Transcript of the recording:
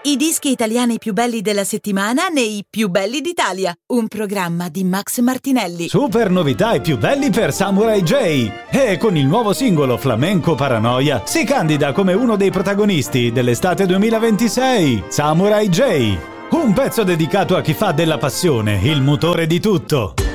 I dischi italiani più belli della settimana nei Più belli d'Italia, un programma di Max Martinelli. Super novità e più belli per Samurai J. E con il nuovo singolo Flamenco Paranoia si candida come uno dei protagonisti dell'estate 2026, Samurai J. Un pezzo dedicato a chi fa della passione il motore di tutto.